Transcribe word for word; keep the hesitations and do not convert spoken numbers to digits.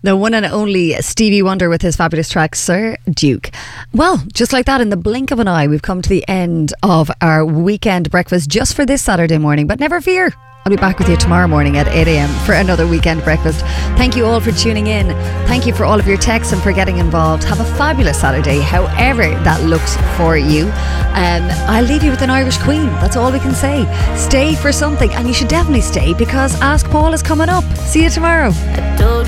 The one and only Stevie Wonder with his fabulous track Sir Duke. Well, just like that, in the blink of an eye, we've come to the end of our weekend breakfast just for this Saturday morning. But never fear, I'll be back with you tomorrow morning at eight a.m. for another weekend breakfast. Thank you all for tuning in. Thank you for all of your texts and for getting involved. Have a fabulous Saturday, however that looks for you. Um, I'll leave you with an Irish Queen. That's all we can say. Stay for something, and you should definitely stay because Ask Paul is coming up. See you tomorrow.